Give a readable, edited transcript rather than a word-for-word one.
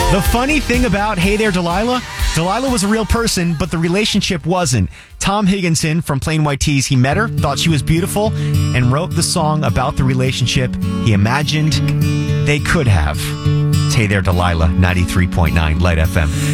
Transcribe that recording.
The funny thing about Hey There, Delilah was a real person, but the relationship wasn't. Tom Higginson from Plain White T's, he met her, thought she was beautiful, and wrote the song about the relationship he imagined they could have. It's Hey There, Delilah, 93.9 Light FM.